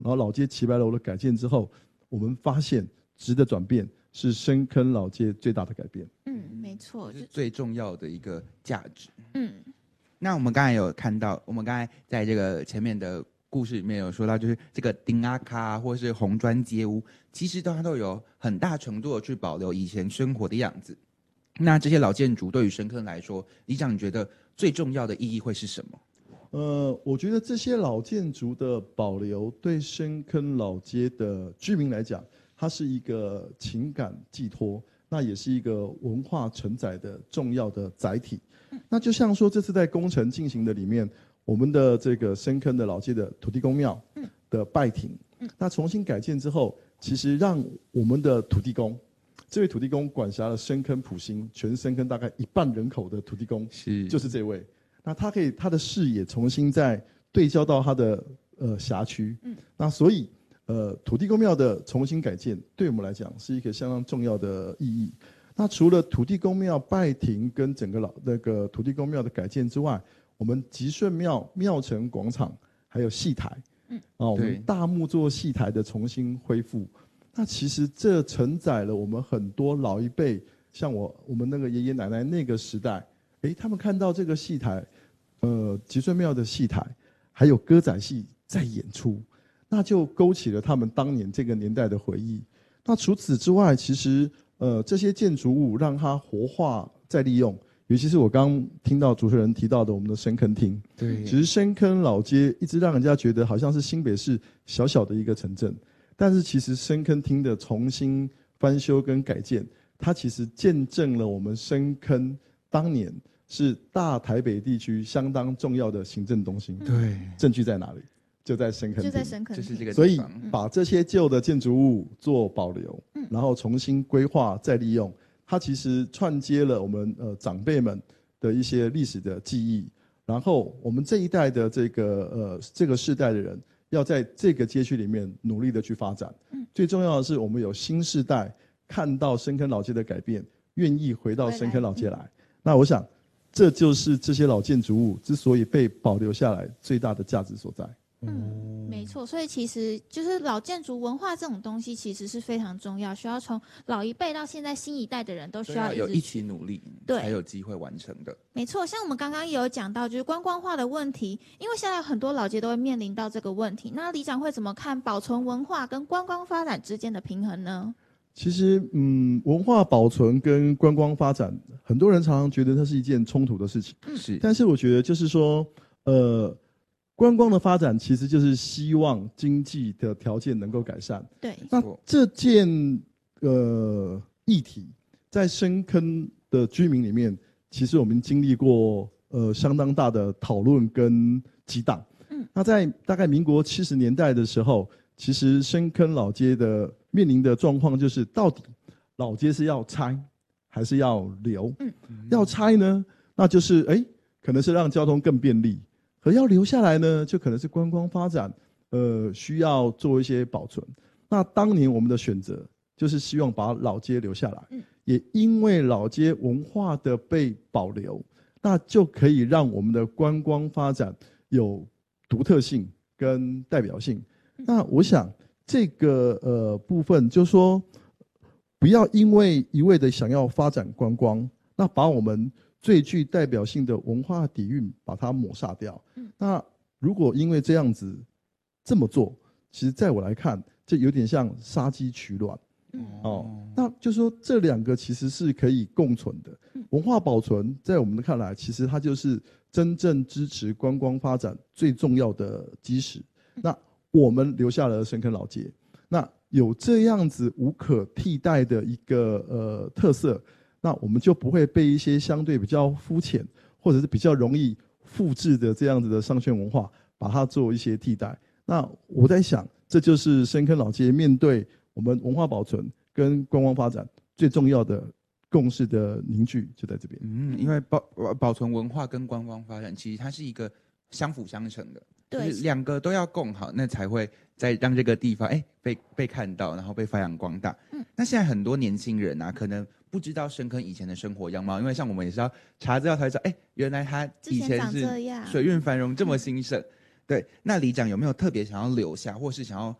然后老街齐白楼的改建之后，我们发现质的转变是深坑老街最大的改变。 没错， 是最重要的一个价值。 嗯， 那我们刚才有看到，我们刚才在这个前面的故事里面有说到，就是这个丁阿卡或是红砖街屋，其实它都有很大程度的去保留以前生活的样子。那这些老建筑对于深坑来说，里长你觉得最重要的意义会是什么？ 我觉得这些老建筑的保留，对深坑老街的居民来讲，它是一个情感寄托，那也是一个文化承载的重要的载体。那就像说这次在工程进行的里面，我们的这个深坑的老街的土地公庙的拜亭，那重新改建之后，其实让我们的土地公，这位土地公管辖了深坑埔心，全深坑大概1半人口的土地公，就是这位。那他可以他的视野重新再对焦到他的辖区，那所以土地公庙的重新改建对我们来讲是一个相当重要的意义。那除了土地公庙拜亭跟整个那个土地公庙的改建之外，我们吉顺庙庙城广场还有戏台，我们大木作戏台的重新恢复，那其实这承载了我们很多老一辈，像我们那个爷爷奶奶那个时代。他们看到这个戏台，吉顺庙的戏台，还有歌仔戏在演出，那就勾起了他们当年这个年代的回忆。那除此之外，其实这些建筑物让它活化再利用，尤其是我刚听到主持人提到的我们的深坑厅， 对， 其实深坑老街一直让人家觉得好像是新北市小小的一个城镇，但是其实深坑厅的重新翻修跟改建，它其实见证了我们深坑当年是大台北地区相当重要的行政中心。 对， 证据在哪里？就在深坑， 就在深坑， 就是这个地方。 所以把这些旧的建筑物做保留，然后重新规划再利用，它其实串接了我们长辈们的一些历史的记忆。然后我们这一代的这个世代的人，要在这个街区里面努力的去发展。最重要的是，我们有新世代看到深坑老街的改变，愿意回到深坑老街来。那我想，这就是这些老建筑物之所以被保留下来最大的价值所在。 没错，所以其实就是老建筑文化这种东西，其实是非常重要，需要从老一辈到现在新一代的人都需要一起努力，才有机会完成的。 没错，像我们刚刚也有讲到，就是观光化的问题，因为现在很多老街都会面临到这个问题。那里长会怎么看保存文化跟观光发展之间的平衡呢？ 其实，文化保存跟观光发展，很多人常常觉得它是一件冲突的事情。 是， 但是我觉得就是说，观光的发展其实就是希望经济的条件能够改善。 对。 那这件议题，在深坑的居民里面，其实我们经历过相当大的讨论跟激荡。那在大概民国70年代的时候，其实深坑老街的面临的状况就是，到底老街是要拆还是要留？要拆呢，那就是可能是让交通更便利；可要留下来呢，就可能是观光发展，需要做一些保存。那当年我们的选择就是希望把老街留下来，也因为老街文化的被保留，那就可以让我们的观光发展有独特性跟代表性。那我想这个部分就是说，不要因为一味的想要发展观光，那把我们最具代表性的文化底蕴把它抹杀掉。那如果因为这样子这么做，其实在我来看，这有点像杀鸡取卵。那就是说这两个其实是可以共存的。文化保存在我们看来，其实它就是真正支持观光发展最重要的基石。那我们留下了深坑老街，那有这样子无可替代的一个特色，那我们就不会被一些相对比较肤浅或者是比较容易复制的这样子的商圈文化把它做一些替代。那我在想，这就是深坑老街面对我们文化保存跟观光发展最重要的共识的凝聚，就在这边。 因为保存文化跟观光发展，其实它是一个相辅相成的。就是两个都要共好，那才会再让这个地方被看到，然后被发扬光大。那现在很多年轻人啊，可能不知道深坑以前的生活样貌，因为像我们也是要查资料才知道，原来他以前是水运繁荣这么兴盛。 对，那里长有没有特别想要留下，或是想要